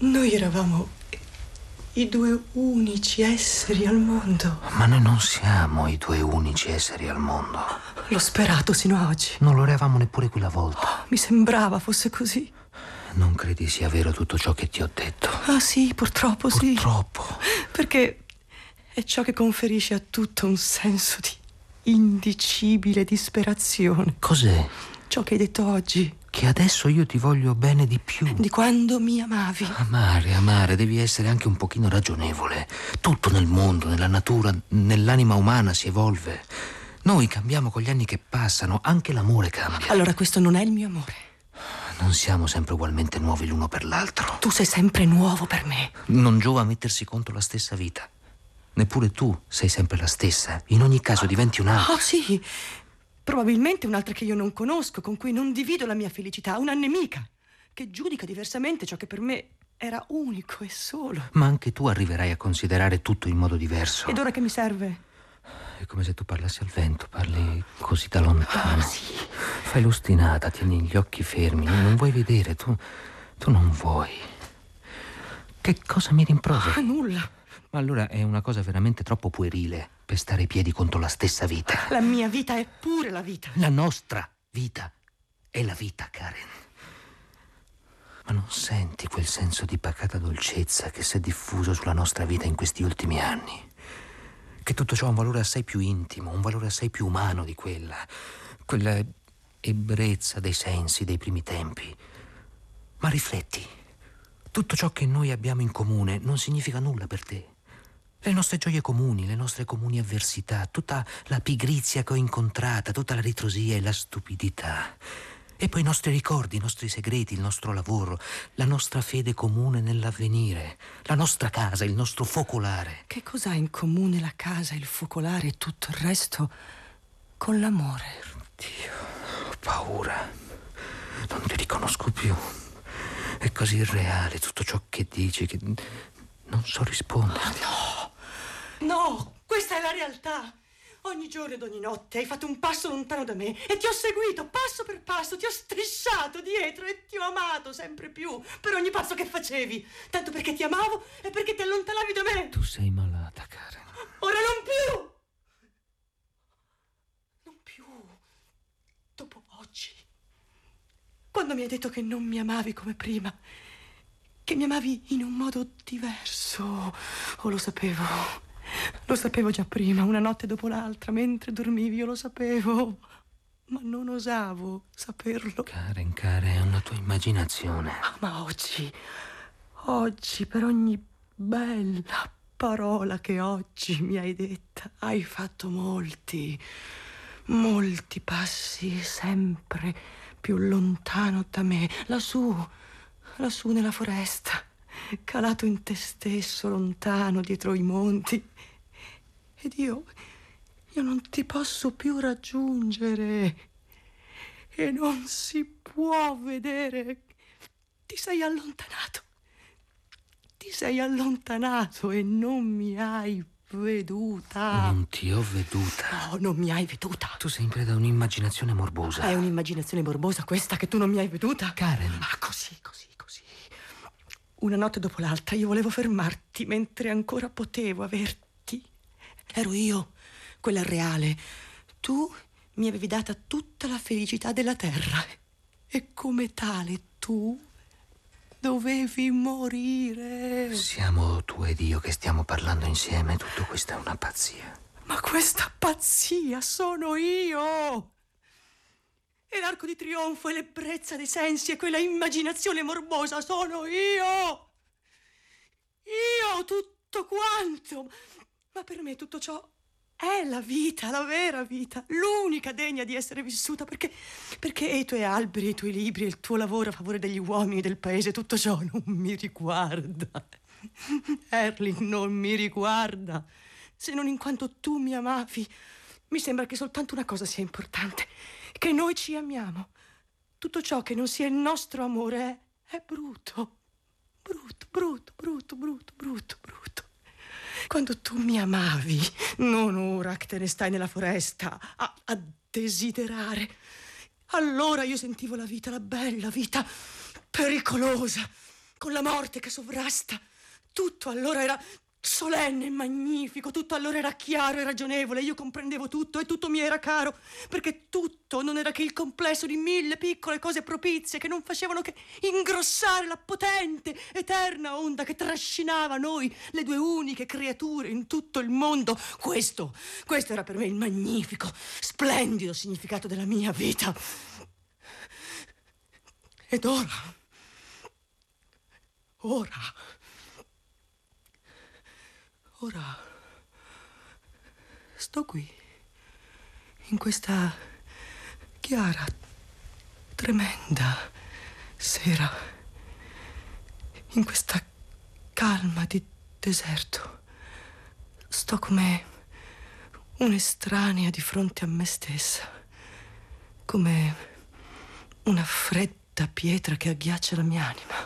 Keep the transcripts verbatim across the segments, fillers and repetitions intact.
Noi eravamo i due unici esseri al mondo. Ma noi non siamo i due unici esseri al mondo. L'ho sperato sino a oggi. Non lo eravamo neppure quella volta. Oh, mi sembrava fosse così. Non credi sia vero tutto ciò che ti ho detto? Ah sì, purtroppo, purtroppo. sì. Purtroppo. Perché è ciò che conferisce a tutto un senso di indicibile disperazione. Cos'è? Ciò che hai detto oggi. Che adesso io ti voglio bene di più. Di quando mi amavi. Amare, amare, devi essere anche un pochino ragionevole. Tutto nel mondo, nella natura, nell'anima umana si evolve. Noi cambiamo con gli anni che passano, anche l'amore cambia. Allora questo non è il mio amore. Non siamo sempre ugualmente nuovi l'uno per l'altro. Tu sei sempre nuovo per me. Non giova mettersi contro la stessa vita. Neppure tu sei sempre la stessa. In ogni caso diventi un'altra. Oh sì, probabilmente un'altra che io non conosco, con cui non divido la mia felicità, una nemica, che giudica diversamente ciò che per me era unico e solo. Ma anche tu arriverai a considerare tutto in modo diverso. Ed ora che mi serve? È come se tu parlassi al vento, parli così da lontano. Ah, sì. Fai l'ostinata, tieni gli occhi fermi, non vuoi vedere, tu, tu non vuoi. Che cosa mi rimproveri? Ah, nulla. Ma allora è una cosa veramente troppo puerile per stare ai piedi contro la stessa vita. La mia vita è pure la vita. La nostra vita è la vita, Karen. Ma non senti quel senso di pacata dolcezza che si è diffuso sulla nostra vita in questi ultimi anni? Che tutto ciò ha un valore assai più intimo, un valore assai più umano di quella, quella ebbrezza dei sensi dei primi tempi. Ma rifletti, tutto ciò che noi abbiamo in comune non significa nulla per te. Le nostre gioie comuni, le nostre comuni avversità, tutta la pigrizia che ho incontrata, tutta la ritrosia e la stupidità. E poi i nostri ricordi, i nostri segreti, il nostro lavoro, la nostra fede comune nell'avvenire, la nostra casa, il nostro focolare. Che cos'ha in comune la casa, il focolare e tutto il resto con l'amore? Dio, ho paura. Non ti riconosco più. È così irreale tutto ciò che dici che non so rispondere. No, no, questa è la realtà. Ogni giorno ed ogni notte hai fatto un passo lontano da me e ti ho seguito passo per passo, ti ho strisciato dietro e ti ho amato sempre più per ogni passo che facevi, tanto perché ti amavo e perché ti allontanavi da me. Tu sei malata, Karen. Ora non più! Non più. Dopo oggi. Quando mi hai detto che non mi amavi come prima, che mi amavi in un modo diverso. Oh, lo sapevo. Lo sapevo già prima, una notte dopo l'altra, mentre dormivi, io lo sapevo. Ma non osavo saperlo. Karen, Karen, è una tua immaginazione. Ah, ma oggi, oggi, per ogni bella parola che oggi mi hai detta, hai fatto molti, molti passi sempre più lontano da me, lassù, lassù nella foresta, calato in te stesso, lontano dietro i monti. Ed io, io non ti posso più raggiungere. E non si può vedere. Ti sei allontanato. Ti sei allontanato e non mi hai veduta. Non ti ho veduta. No, non mi hai veduta. Tu sei in preda a un'immaginazione morbosa. È un'immaginazione morbosa questa che tu non mi hai veduta? Karen. Ah, così, così, così. Una notte dopo l'altra io volevo fermarti mentre ancora potevo averti. Ero io, quella reale. Tu mi avevi data tutta la felicità della terra. E come tale tu dovevi morire. Siamo tu ed io che stiamo parlando insieme. Tutto questo è una pazzia. Ma questa pazzia sono io. E l'arco di trionfo e l'ebbrezza dei sensi e quella immaginazione morbosa sono io. Io tutto quanto. Ma per me tutto ciò è la vita, la vera vita, l'unica degna di essere vissuta, perché, perché i tuoi alberi, i tuoi libri, il tuo lavoro a favore degli uomini del paese, tutto ciò non mi riguarda. Erling non mi riguarda, se non in quanto tu mi amavi. Mi sembra che soltanto una cosa sia importante, che noi ci amiamo. Tutto ciò che non sia il nostro amore è, è brutto, brutto, brutto, brutto, brutto, brutto, brutto. Quando tu mi amavi, non ora che te ne stai nella foresta a, a desiderare, allora io sentivo la vita, la bella vita, pericolosa, con la morte che sovrasta. Tutto allora era solenne e magnifico, tutto allora era chiaro e ragionevole, io comprendevo tutto e tutto mi era caro, perché tutto non era che il complesso di mille piccole cose propizie che non facevano che ingrossare la potente, eterna onda che trascinava noi, le due uniche creature in tutto il mondo. Questo, questo era per me il magnifico, splendido significato della mia vita. Ed ora, ora... Ora sto qui, in questa chiara, tremenda sera, in questa calma di deserto. Sto come un'estranea di fronte a me stessa, come una fredda pietra che agghiaccia la mia anima.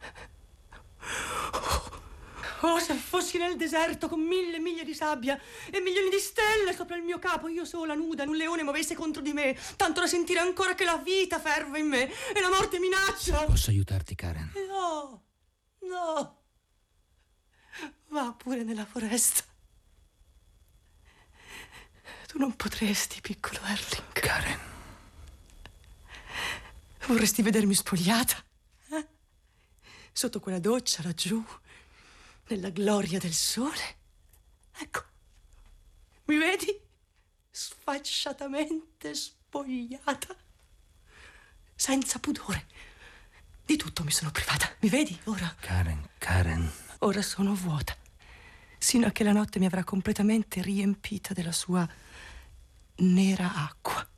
Oh, se fossi nel deserto con mille miglia di sabbia e milioni di stelle sopra il mio capo, io sola, nuda, un leone muovesse contro di me, tanto da sentire ancora che la vita ferve in me e la morte minaccia. Posso aiutarti, Karen? No, no. Va pure nella foresta. Tu non potresti, piccolo Erling. Karen. Vorresti vedermi spogliata? Eh? Sotto quella doccia laggiù, nella gloria del sole. Ecco, mi vedi? Sfacciatamente spogliata, senza pudore. Di tutto mi sono privata, mi vedi ora? Karen, Karen. Ora sono vuota, sino a che la notte mi avrà completamente riempita della sua nera acqua.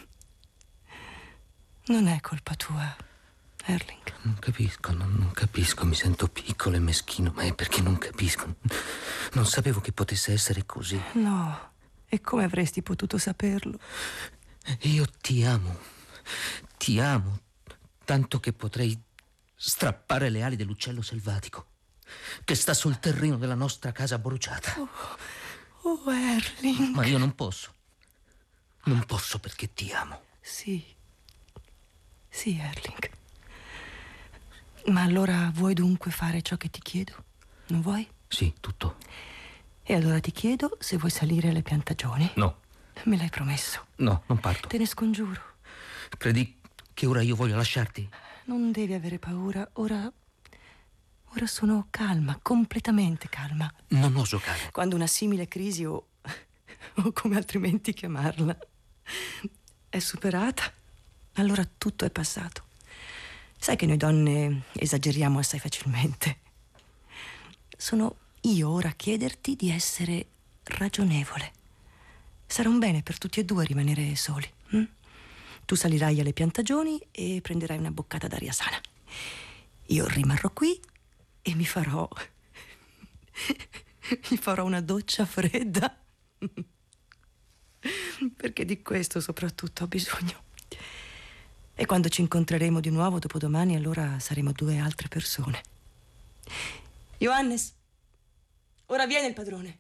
Non è colpa tua, Erling. Non capisco, non, non capisco, mi sento piccolo e meschino, ma è perché non capisco. Non sapevo che potesse essere così. No, e come avresti potuto saperlo? Io ti amo, ti amo, tanto che potrei strappare le ali dell'uccello selvatico che sta sul terreno della nostra casa bruciata. Oh, oh Erling. Ma io non posso. Non posso perché ti amo. Sì, sì, Erling. Ma allora vuoi dunque fare ciò che ti chiedo? Non vuoi? Sì, tutto. E allora ti chiedo se vuoi salire alle piantagioni. No. Me l'hai promesso. No, non parto. Te ne scongiuro. Credi che ora io voglio lasciarti? Non devi avere paura. Ora... Ora sono calma, completamente calma. Non oso, Karen. Quando una simile crisi o... o come altrimenti chiamarla è superata, allora tutto è passato. Sai che noi donne esageriamo assai facilmente. Sono io ora a chiederti di essere ragionevole. Sarà un bene per tutti e due rimanere soli. Hm? Tu salirai alle piantagioni e prenderai una boccata d'aria sana. Io rimarrò qui e mi farò... mi farò una doccia fredda. Perché di questo soprattutto ho bisogno. E quando ci incontreremo di nuovo dopodomani, allora saremo due altre persone. Johannes, ora viene il padrone.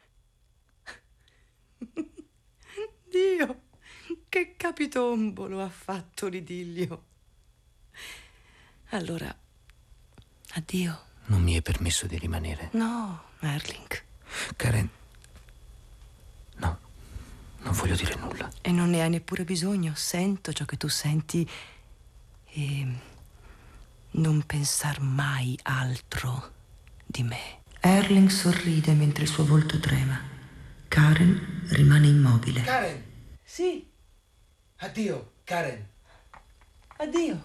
Dio, che capitombolo ha fatto l'idillio. Allora, addio. Non mi è permesso di rimanere. No, Erling. Karen, no, non voglio dire nulla. E non ne hai neppure bisogno. Sento ciò che tu senti e non pensar mai altro di me. Erling sorride mentre il suo volto trema. Karen rimane immobile. Karen! Sì, Addio, Karen. addio.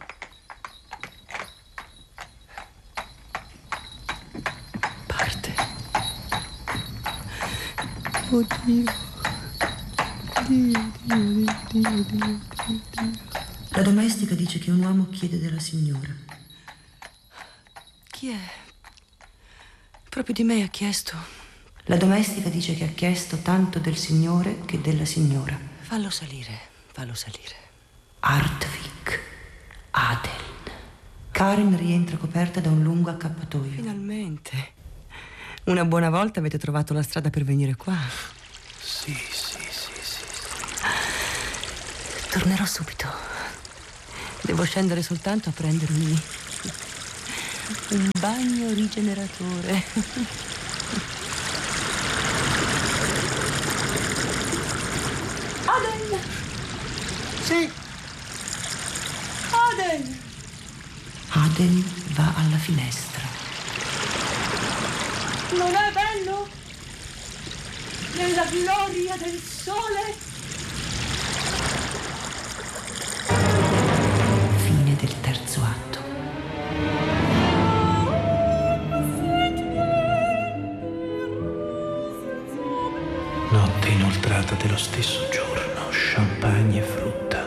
Parte. Oddio. Dio, Dio, Dio, Dio, Dio, Dio. La domestica dice che un uomo chiede della signora. Chi è? Proprio di me ha chiesto. La domestica dice che ha chiesto tanto del signore che della signora. Fallo salire, fallo salire. Artvik Adeln. Karen rientra coperta da un lungo accappatoio. Finalmente. Una buona volta avete trovato la strada per venire qua. Sì, sì, sì, sì. Tornerò subito. Devo scendere soltanto a prendermi Un bagno rigeneratore. Aden! Sì. Aden! Aden va alla finestra. Non è bello? Nella gloria del sole? Fine del terzo atto. Notte inoltrata dello stesso giorno, champagne e frutta.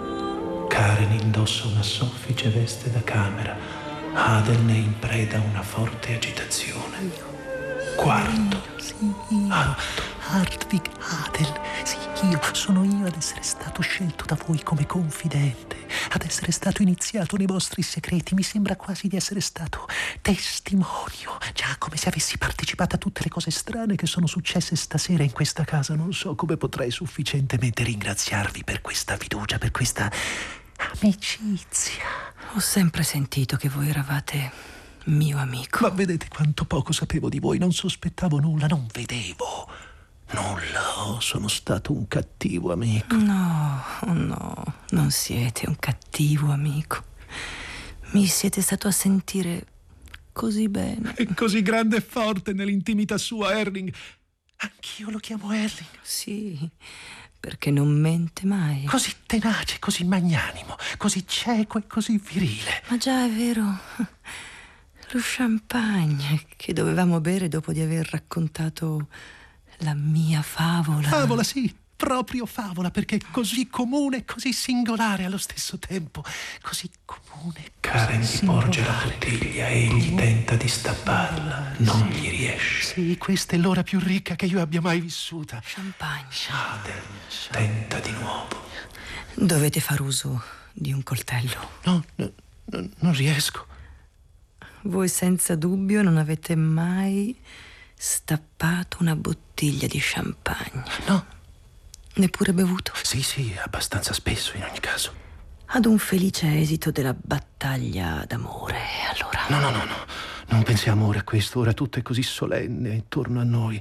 Karen indossa una soffice veste da camera. Aden è in preda a una forte agitazione. Quarto. Sì, io. Atto. Hartwig Adel. Sì, io. Sono io ad essere stato scelto da voi come confidente, ad essere stato iniziato nei vostri segreti. Mi sembra quasi di essere stato testimonio, già come se avessi partecipato a tutte le cose strane che sono successe stasera in questa casa. Non so come potrei sufficientemente ringraziarvi per questa fiducia, per questa amicizia. Ho sempre sentito che voi eravate mio amico. Ma vedete quanto poco sapevo di voi, non sospettavo nulla, non vedevo nulla. Oh, sono stato un cattivo amico. No, no, non siete un cattivo amico. Mi siete stato a sentire così bene. È così grande e forte nell'intimità sua, Erling. Anch'io lo chiamo Erling. Sì, perché non mente mai. Così tenace, così magnanimo, così cieco e così virile. Ma già è vero. Lo champagne che dovevamo bere dopo di aver raccontato la mia favola. Favola, sì, proprio favola, perché è così comune e così singolare allo stesso tempo. Così comune. Karen gli porge la bottiglia e egli tenta di stapparla. Non gli riesce. Sì, questa è l'ora più ricca che io abbia mai vissuta. Champagne. Aden tenta di nuovo. Dovete far uso di un coltello. No, no, no, non riesco. Voi senza dubbio non avete mai stappato una bottiglia di champagne. No. Neppure bevuto? Sì, sì, abbastanza spesso in ogni caso. Ad un felice esito della battaglia d'amore, allora. No, no, no, no. Non pensiamo ora a questo. Ora tutto è così solenne intorno a noi.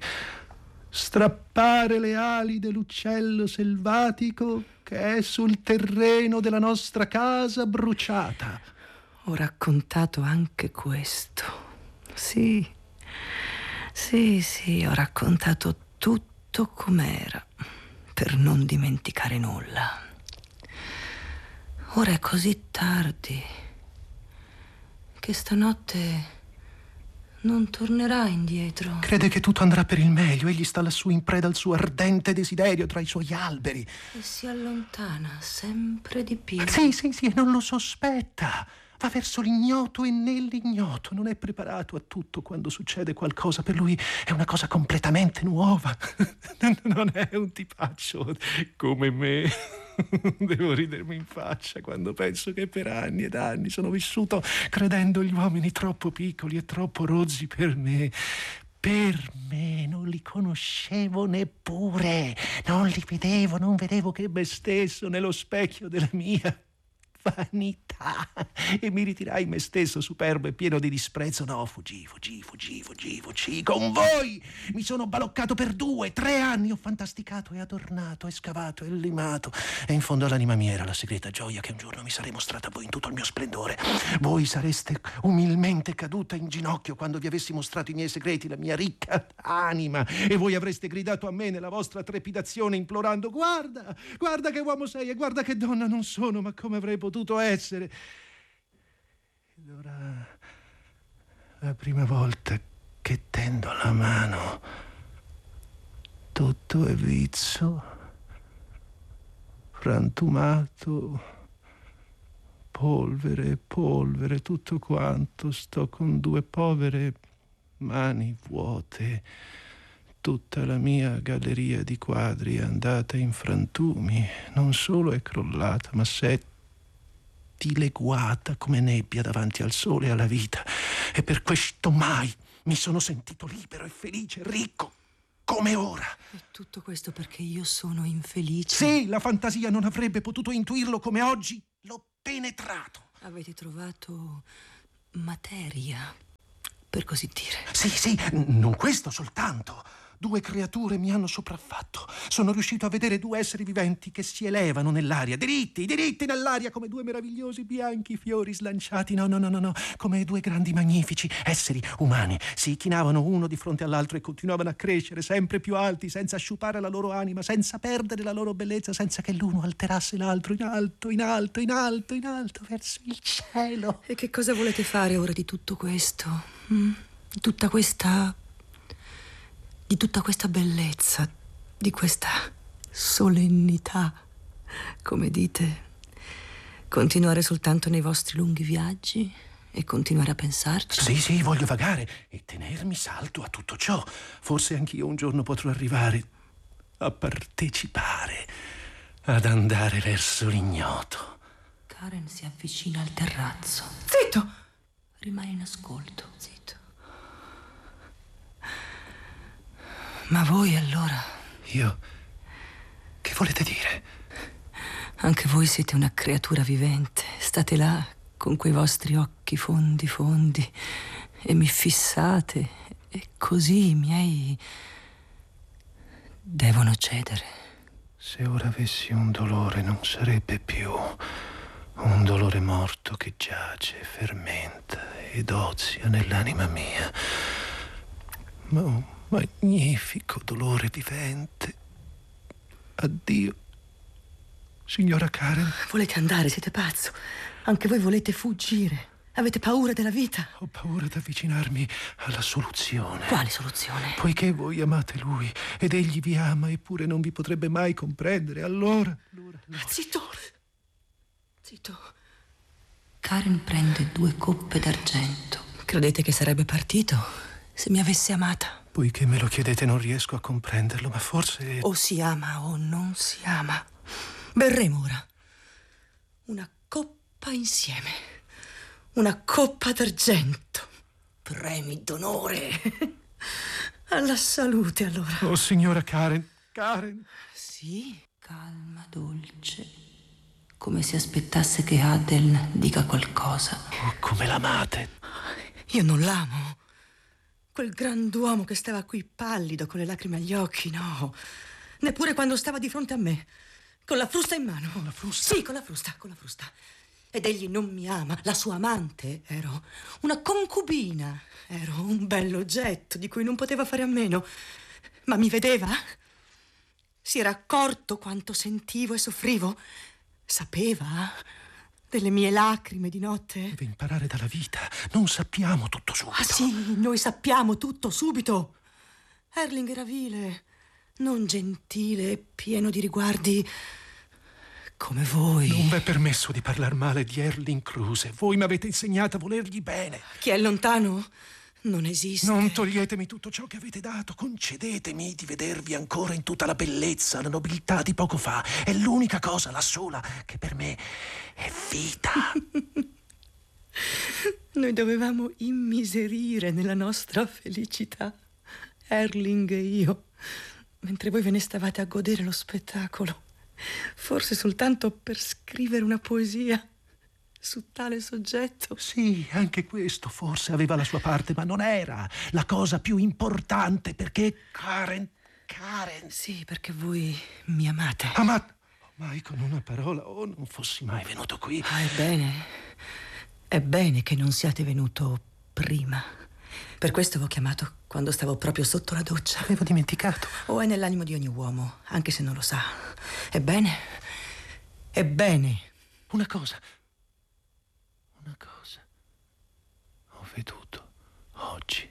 Strappare le ali dell'uccello selvatico che è sul terreno della nostra casa bruciata. Ho raccontato anche questo. Sì, sì, sì, ho raccontato tutto com'era, per non dimenticare nulla. Ora è così tardi che stanotte non tornerà indietro. Crede che tutto andrà per il meglio. Egli sta lassù in preda al suo ardente desiderio tra i suoi alberi. E si allontana sempre di più. Sì, sì, sì, e non lo sospetta. Va verso l'ignoto e nell'ignoto. Non è preparato a tutto quando succede qualcosa. Per lui è una cosa completamente nuova. Non è un tipaccio come me. Devo ridermi in faccia quando penso che per anni ed anni sono vissuto credendo gli uomini troppo piccoli e troppo rozzi per me. Per me non li conoscevo neppure. Non li vedevo, non vedevo che me stesso nello specchio della mia vanità, e mi ritirai me stesso superbo e pieno di disprezzo. No, fuggì, fuggì, fuggì, fuggì, fuggì. Con voi mi sono baloccato per due, tre anni. Ho fantasticato e adornato e scavato e limato, e in fondo all'anima mia era la segreta gioia che un giorno mi sarei mostrata a voi in tutto il mio splendore. Voi sareste umilmente caduta in ginocchio quando vi avessi mostrato i miei segreti, la mia ricca anima, e voi avreste gridato a me nella vostra trepidazione implorando: guarda, guarda che uomo sei e guarda che donna non sono, ma come avrei potuto essere. Ed ora, la prima volta che tendo la mano, tutto è vizzo, frantumato, polvere, polvere, tutto quanto. Sto con due povere mani vuote. Tutta la mia galleria di quadri è andata in frantumi. Non solo è crollata, ma s'è dileguata come nebbia davanti al sole e alla vita. E per questo mai mi sono sentito libero e felice, ricco, come ora. E tutto questo perché io sono infelice? Sì, la fantasia non avrebbe potuto intuirlo come oggi l'ho penetrato. Avete trovato materia, per così dire. Sì, sì, non questo soltanto. Due creature mi hanno sopraffatto. Sono riuscito a vedere due esseri viventi che si elevano nell'aria, diritti, diritti nell'aria, come due meravigliosi bianchi fiori slanciati. No, no, no, no, no, come due grandi magnifici esseri umani. Si chinavano uno di fronte all'altro e continuavano a crescere sempre più alti, senza sciupare la loro anima, senza perdere la loro bellezza, senza che l'uno alterasse l'altro, in alto, in alto, in alto, in alto, verso il cielo. E che cosa volete fare ora di tutto questo? Mm? Di tutta questa... di tutta questa bellezza, di questa solennità, come dite? Continuare soltanto nei vostri lunghi viaggi e continuare a pensarci? Sì, sì, voglio vagare e tenermi saldo a tutto ciò. Forse anch'io un giorno potrò arrivare a partecipare, ad andare verso l'ignoto. Karen si avvicina al terrazzo. Zitto! Rimane in ascolto, zitto. Ma voi allora? Io? Che volete dire? Anche voi siete una creatura vivente. State là con quei vostri occhi fondi fondi e mi fissate e così i miei devono cedere. Se ora avessi un dolore non sarebbe più un dolore morto che giace, fermenta ed ozia nell'anima mia, ma un magnifico dolore vivente. Addio, signora Karen. Volete andare? Siete pazzo? Anche voi volete fuggire? Avete paura della vita? Ho paura di avvicinarmi alla soluzione. Quale soluzione? Poiché voi amate lui ed egli vi ama, eppure non vi potrebbe mai comprendere, allora... allora, allora. Zitto! Zitto. Karen prende due coppe d'argento. Credete che sarebbe partito se mi avesse amata? Poiché me lo chiedete non riesco a comprenderlo, ma forse... O si ama o non si ama. Berremo ora una coppa insieme. Una coppa d'argento. Premi d'onore. Alla salute, allora. Oh, signora Karen. Karen. Sì, calma, dolce. Come se aspettasse che Adel dica qualcosa. Oh, come l'amate. Io non l'amo. Quel grand'uomo che stava qui pallido, con le lacrime agli occhi, no. Neppure quando stava di fronte a me, con la frusta in mano. Con la frusta? Sì, con la frusta, con la frusta. Ed egli non mi ama, la sua amante ero. Una concubina, ero un bell'oggetto di cui non poteva fare a meno. Ma mi vedeva? Si era accorto quanto sentivo e soffrivo? Sapeva delle mie lacrime di notte? Deve imparare dalla vita. Non sappiamo tutto subito. Ah sì, noi sappiamo tutto subito. Erling era vile, non gentile, pieno di riguardi come voi. Non v'è permesso di parlar male di Erling Kruse. Voi mi avete insegnato a volergli bene. Chi è lontano non esiste. Non toglietemi tutto ciò che avete dato. Concedetemi di vedervi ancora in tutta la bellezza, la nobiltà di poco fa. È l'unica cosa, la sola, che per me è vita. Noi dovevamo immiserire nella nostra felicità, Erling e io, mentre voi ve ne stavate a godere lo spettacolo, forse soltanto per scrivere una poesia su tale soggetto. Sì, anche questo forse aveva la sua parte, ma non era la cosa più importante, perché Karen, Karen... Sì, perché voi mi amate. Amate? Mai con una parola, o oh, non fossi mai venuto qui. Ah, ebbene, è bene che non siate venuto prima. Per questo l'ho chiamato quando stavo proprio sotto la doccia. Avevo dimenticato. O è nell'animo di ogni uomo, anche se non lo sa. Ebbene, ebbene. Una cosa, una cosa ho veduto oggi.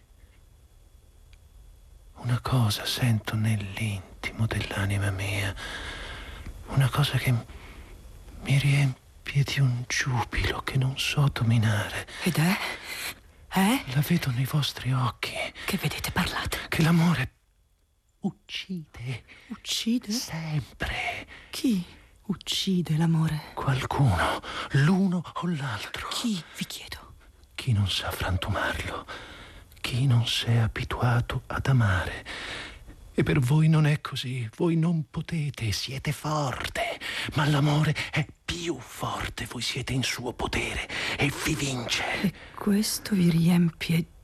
Una cosa sento nell'intimo dell'anima mia. Una cosa che mi riempie di un giubilo che non so dominare. Ed è? Eh? La vedo nei vostri occhi. Che vedete? Parlate. Che l'amore uccide. Uccide? Sempre. Chi uccide l'amore? Qualcuno, l'uno o l'altro. Chi, vi chiedo? Chi non sa frantumarlo. Chi non si è abituato ad amare. E per voi non è così. Voi non potete, siete forte. ma l'amore è più forte. Voi siete in suo potere e vi vince. E questo vi riempie